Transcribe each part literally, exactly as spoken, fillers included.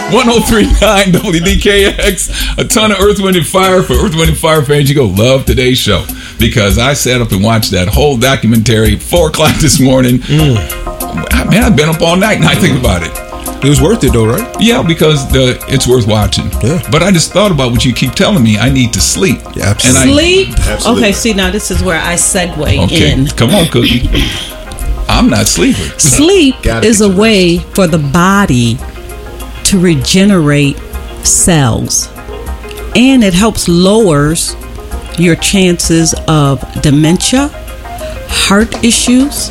one oh three point nine W D K X. A ton of Earth, Wind, and Fire. For Earth, Wind, and Fire fans, you go love today's show. Because I sat up and watched that whole documentary at four o'clock this morning. Mm. Man, I've been up all night and I think about it. It was worth it though, right? Yeah, because the it's worth watching. Yeah. But I just thought about what you keep telling me. I need to sleep. Yeah, absolutely. And sleep? I, absolutely. Okay, see, now this is where I segue okay. in. Come on, Cookie. I'm not sleeping. Sleep is a way for the body to regenerate cells. And it helps lowers your chances of dementia, heart issues,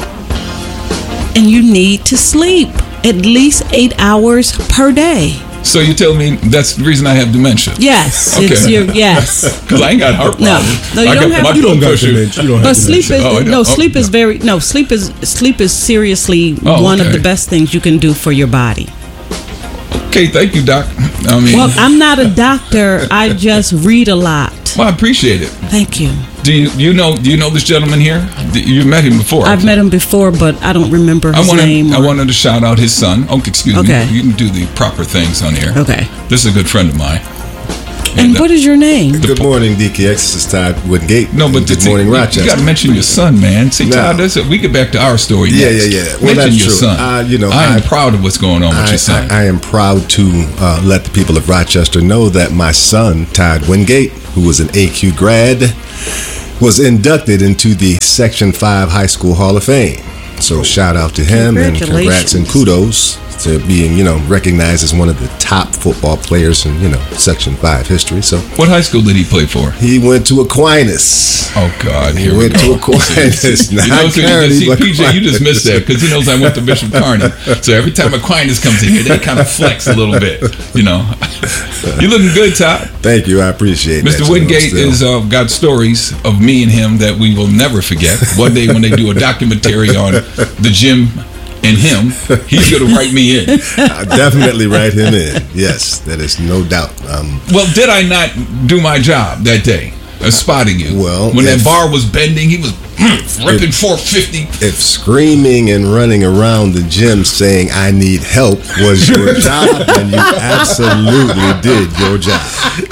and you need to sleep at least eight hours per day. So you tell me that's the reason I have dementia? Yes. Okay. It's your, yes. Because I ain't got heart problems. No, no, you I don't got, have. You don't got dementia. You don't but have sleep dementia. is oh, no oh, sleep no. is very no sleep is sleep is seriously oh, one okay. of the best things you can do for your body. Okay, thank you, Doc. I mean, well, I'm not a doctor. I just read a lot. Well, I appreciate it. Thank you. Do you you know do you know this gentleman here? You've met him before. I've met him before, but I don't remember his I wanted, name. I wanted to shout out his son. Oh, excuse okay. me. You can do the proper things on here. Okay. This is a good friend of mine. And, and uh, what is your name? Good morning, D K X. This is Todd Woodgate. No, but good see, morning, you, Rochester. You got to mention your son, man. See, no. Todd, that's it. We get back to our story yeah, next. Yeah, yeah, yeah. Well, mention that's your true. son. Uh, you know, I am I, proud of what's going on I, with your son. I, I am proud to uh, let the people of Rochester know that my son, Todd Wingate, who was an A Q grad, was inducted into the Section five High School Hall of Fame. So shout out to him and congrats and kudos to being, you know, recognized as one of the top football players in, you know, Section five history. So, what high school did he play for? He went to Aquinas. Oh God, he here went we go. to Aquinas. you know, so you see, P J, you just missed that because he knows I went to Bishop Kearney. So every time Aquinas comes in here, they kind of flex a little bit. You know, you looking good, Todd. Thank you, I appreciate it. Mister that, Wingate is uh, got stories of me and him that we will never forget. One day when they do a documentary on the gym and him, he's going to write me in. I'll definitely write him in. Yes, that is no doubt. Um, well, did I not do my job that day of spotting you? Well, when if, that bar was bending, he was ripping four fifty. If screaming and running around the gym saying I need help was your job, then you absolutely did your job.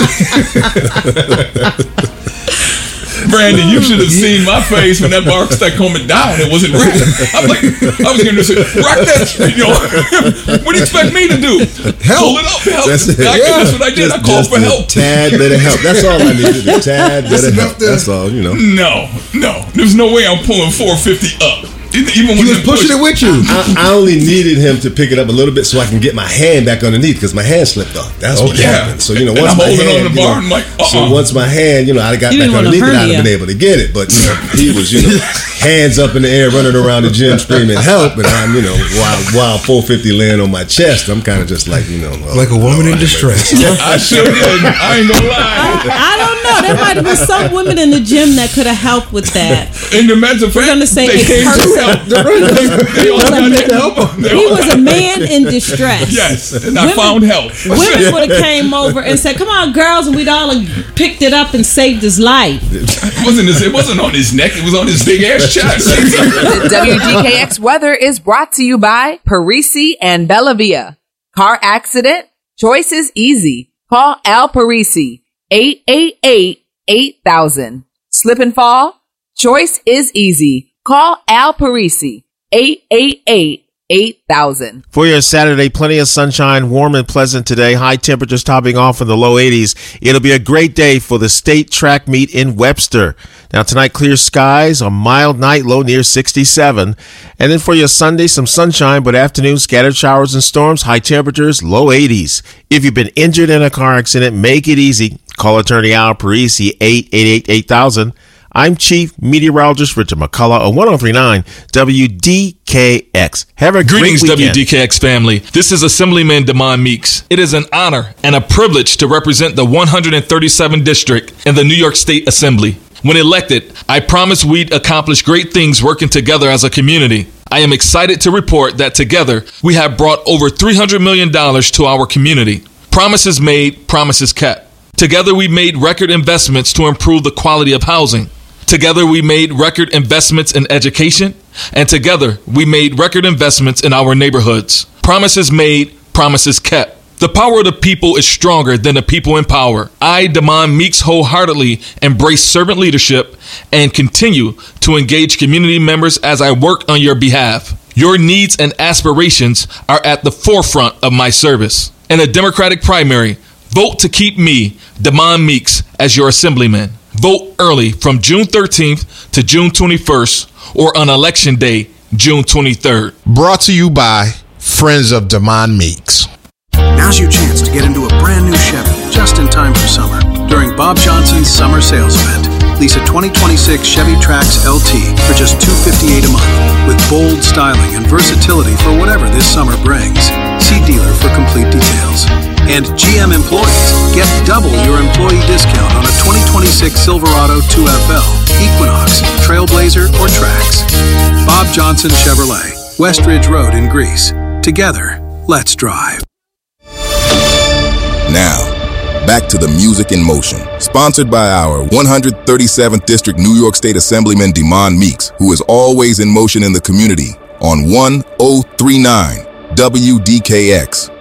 Brandon, you should have seen my face when that bar started coming down. It wasn't real. I'm like, I was going to say, rock that. You know, what do you expect me to do? Help. Pull it up. Help. That's, it. I, Yeah. that's what I did. Just, I called for help. Tad bit of help. That's all I needed. A tad bit of help. That's all. You know. No, no. There's no way I'm pulling four fifty up. Even when he was pushing it with you. I, I only needed him to pick it up a little bit so I can get my hand back underneath because my hand slipped off. That's oh, what yeah. happened. So you know, and once I'm my holding hand, on the you bar, know, I'm like, uh-uh. so once my hand, you know, I got you back underneath it, I'd have been able to get it. But you know, he was, you know, hands up in the air, running around the gym, screaming help, and I'm, you know, while while four fifty laying on my chest, I'm kind of just like, you know, oh, like a woman oh, in distress. I sure did. I ain't gonna lie. I, I don't know. There might have been some women in the gym that could have helped with that. In the mental We're gonna say they a came to person. help. They all got that help. He was a man in distress. Yes, and I women, found help. Women would have came over and said, "Come on, girls," and we'd all have picked it up and saved his life. It wasn't his, it wasn't on his neck. It was on his big ass chest. The W D K X weather is brought to you by Parisi and Bellavia. Car accident? Choice is easy. Call Al Parisi, eight eight eight, eight thousand. Slip and fall? Choice is easy. Call Al Parisi, eight eight eight, eight thousand. For your Saturday, plenty of sunshine, warm and pleasant today. High temperatures topping off in the low eighties. It'll be a great day for the state track meet in Webster. Now tonight, clear skies, a mild night low near sixty-seven. And then for your Sunday, some sunshine, but afternoon scattered showers and storms, high temperatures, low eighties. If you've been injured in a car accident, make it easy. Call attorney Al Parisi, eight eight eight, eight thousand. I'm Chief Meteorologist Richard McCullough on one oh three point nine W D K X. Have a Greetings, great weekend. W D K X family. This is Assemblyman Damon Meeks. It is an honor and a privilege to represent the one hundred thirty-seventh District in the New York State Assembly. When elected, I promised we'd accomplish great things working together as a community. I am excited to report that together we have brought over three hundred million dollars to our community. Promises made, promises kept. Together we made record investments to improve the quality of housing. Together we made record investments in education, and together we made record investments in our neighborhoods. Promises made, promises kept. The power of the people is stronger than the people in power. I, Damon Meeks, wholeheartedly embrace servant leadership and continue to engage community members as I work on your behalf. Your needs and aspirations are at the forefront of my service. In the Democratic primary, vote to keep me, Damon Meeks, as your assemblyman. Vote early from June thirteenth to June twenty-first or on Election Day, June twenty-third. Brought to you by Friends of Damon Meeks. Now's your chance to get into a brand new Chevy just in time for summer during Bob Johnson's summer sales event. Lease a twenty twenty-six Chevy Trax L T for just two hundred fifty-eight dollars a month with bold styling and versatility for whatever this summer brings. See dealer for complete details. And G M employees get double your employee discount on a twenty twenty-six Silverado two F L, Equinox, Trailblazer, or Trax. Bob Johnson Chevrolet, Westridge Road in Greece. Together, let's drive. Now, back to the Music in Motion, sponsored by our one hundred thirty-seventh District New York State Assemblyman Damon Meeks, who is always in motion in the community on one oh three nine W D K X.